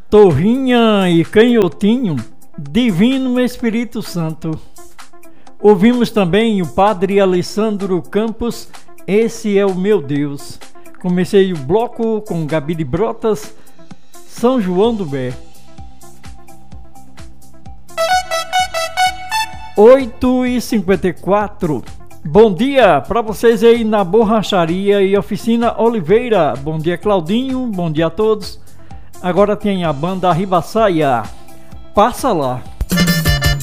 Torrinha e Canhotinho, Divino Espírito Santo. Ouvimos também o Padre Alessandro Campos, Esse é o Meu Deus. Comecei o bloco com Gabi de Brotas, São João do Bé. 8h54. Bom dia para vocês aí na Borracharia e Oficina Oliveira. Bom dia, Claudinho. Bom dia a todos. Agora tem a banda Ribaçaia. Passa lá.